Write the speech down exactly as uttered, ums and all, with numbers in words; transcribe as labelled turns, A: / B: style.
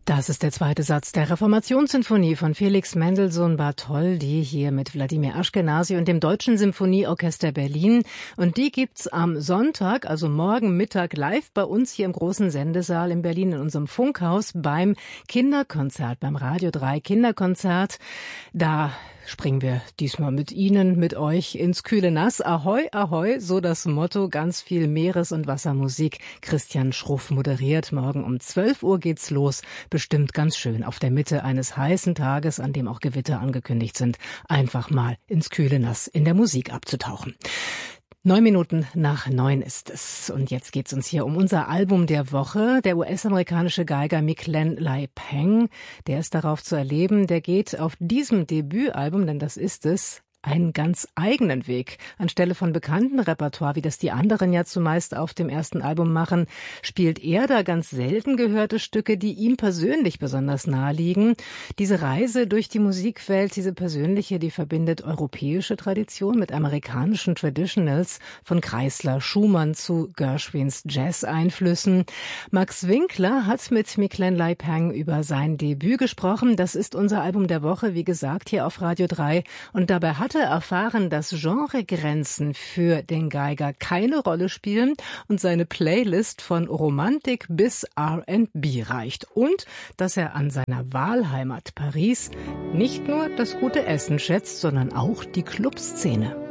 A: Das ist der zweite Satz der Reformationssinfonie von Felix Mendelssohn Bartholdy, hier mit Wladimir Aschkenasy und dem Deutschen Symphonieorchester Berlin. Und die gibt's am Sonntag, also morgen Mittag, live bei uns hier im großen Sendesaal in Berlin in unserem Funkhaus beim Kinderkonzert, beim Radio drei Kinderkonzert. Da springen wir diesmal mit Ihnen, mit euch ins kühle Nass. Ahoi, ahoi, so das Motto, ganz viel Meeres- und Wassermusik. Christian Schruff moderiert. Morgen um zwölf Uhr geht's los. Bestimmt ganz schön auf der Mitte eines heißen Tages, an dem auch Gewitter angekündigt sind, einfach mal ins kühle Nass in der Musik abzutauchen. Neun Minuten nach neun ist es. Und jetzt geht's uns hier um unser Album der Woche. Der U S-amerikanische Geiger Micklin Lai-Peng, der ist darauf zu erleben, der geht auf diesem Debütalbum, denn das ist es, einen ganz eigenen Weg. Anstelle von bekannten Repertoire, wie das die anderen ja zumeist auf dem ersten Album machen, spielt er da ganz selten gehörte Stücke, die ihm persönlich besonders nahe liegen. Diese Reise durch die Musikwelt, diese persönliche, die verbindet europäische Tradition mit amerikanischen Traditionals, von Kreisler, Schumann zu Gershwins Jazz-Einflüssen. Max Winkler hat mit Micklin Lai-Peng über sein Debüt gesprochen. Das ist unser Album der Woche, wie gesagt, hier auf Radio drei. Und dabei hat erfahren, dass Genregrenzen für den Geiger keine Rolle spielen und seine Playlist von Romantik bis R and B reicht. Und dass er an seiner Wahlheimat Paris nicht nur das gute Essen schätzt, sondern auch die Clubszene.